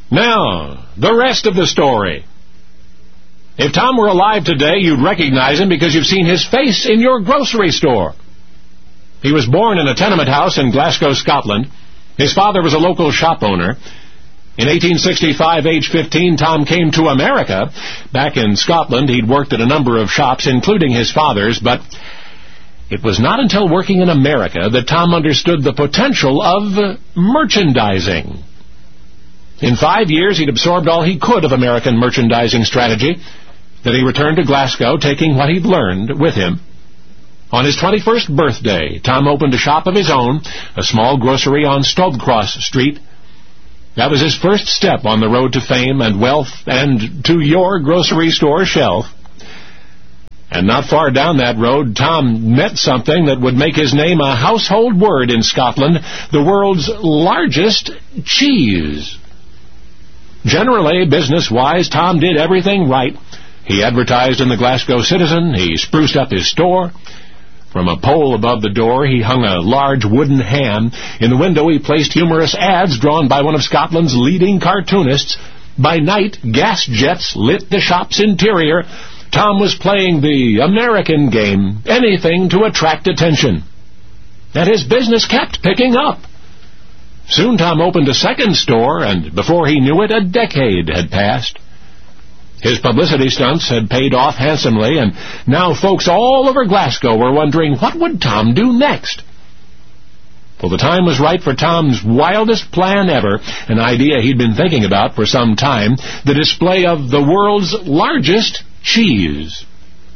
Now, the rest of the story. If Tom were alive today, you'd recognize him because you've seen his face in your grocery store. He was born in a tenement house in Glasgow, Scotland. His father was a local shop owner. In 1865, age 15, Tom came to America. Back in Scotland, he'd worked at a number of shops, including his father's, but it was not until working in America that Tom understood the potential of merchandising. In 5 years, he'd absorbed all he could of American merchandising strategy. Then he returned to Glasgow, taking what he'd learned with him. On his 21st birthday, Tom opened a shop of his own, a small grocery on Stobcross Street. That was his first step on the road to fame and wealth and to your grocery store shelf. And not far down that road, Tom met something that would make his name a household word in Scotland, the world's largest cheese. Generally, business-wise, Tom did everything right. He advertised in the Glasgow Citizen, he spruced up his store. From a pole above the door, he hung a large wooden ham. In the window, he placed humorous ads drawn by one of Scotland's leading cartoonists. By night, gas jets lit the shop's interior. Tom was playing the American game, anything to attract attention. And his business kept picking up. Soon Tom opened a second store, and before he knew it, a decade had passed. His publicity stunts had paid off handsomely, and now folks all over Glasgow were wondering, what would Tom do next? Well, the time was right for Tom's wildest plan ever, an idea he'd been thinking about for some time, the display of the world's largest cheese.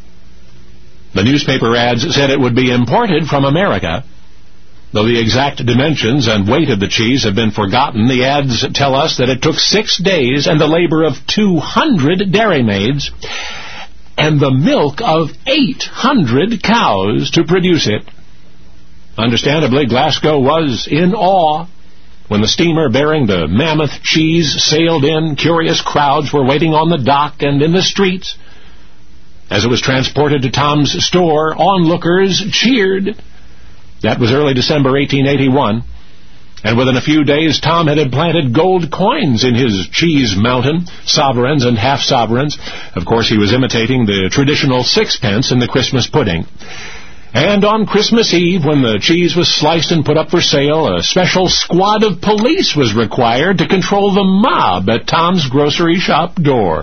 The newspaper ads said it would be imported from America. Though the exact dimensions and weight of the cheese have been forgotten, the ads tell us that it took 6 days and the labor of 200 dairymaids and the milk of 800 cows to produce it. Understandably, Glasgow was in awe. When the steamer bearing the mammoth cheese sailed in, curious crowds were waiting on the dock and in the streets. As it was transported to Tom's store, onlookers cheered. That was early December 1881, and within a few days Tom had implanted gold coins in his cheese mountain, sovereigns and half-sovereigns. Of course, he was imitating the traditional sixpence in the Christmas pudding. And on Christmas Eve, when the cheese was sliced and put up for sale, a special squad of police was required to control the mob at Tom's grocery shop door.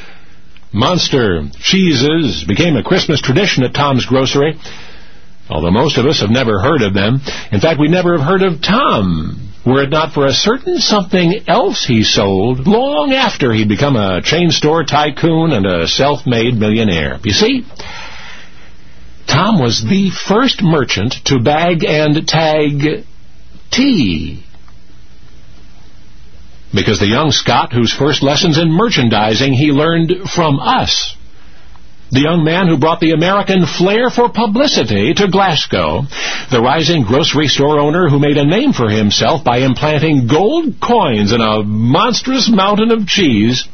Monster cheeses became a Christmas tradition at Tom's grocery, although most of us have never heard of them. In fact, we never have heard of Tom, were it not for a certain something else he sold long after he'd become a chain store tycoon and a self-made millionaire. You see, Tom was the first merchant to bag and tag tea, because the young Scot whose first lessons in merchandising he learned from us. The young man who brought the American flair for publicity to Glasgow. The rising grocery store owner who made a name for himself by implanting gold coins in a monstrous mountain of cheese.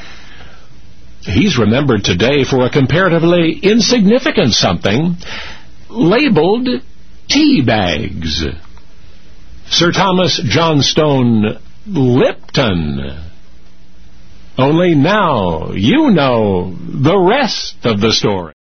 He's remembered today for a comparatively insignificant something labeled tea bags. Sir Thomas Johnstone Lipton. Only now you know the rest of the story.